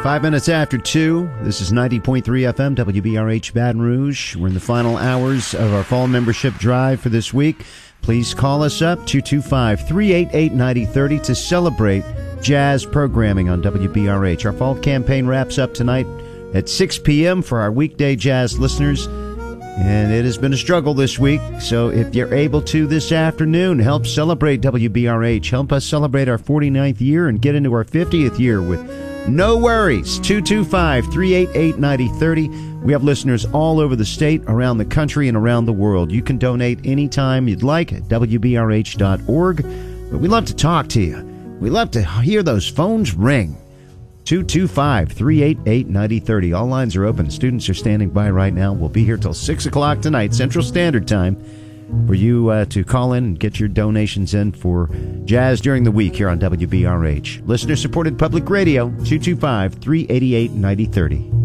5 minutes after 2. This is 90.3 FM, WBRH Baton Rouge. We're in the final hours of our fall membership drive for this week. Please call us up, 225-388-9030, to celebrate jazz programming on WBRH. Our fall campaign wraps up tonight at 6 p.m. for our weekday jazz listeners. And it has been a struggle this week, so if you're able to this afternoon, help celebrate WBRH. Help us celebrate our 49th year and get into our 50th year with no worries. 225-388-9030. We have listeners all over the state, around the country, and around the world. You can donate anytime you'd like at WBRH.org. But we love to talk to you. We love to hear those phones ring. 225-388-9030. All lines are open. Students are standing by right now. We'll be here till 6 o'clock tonight, Central Standard Time, for you to call in and get your donations in for jazz during the week here on WBRH. Listener-supported public radio, 225-388-9030.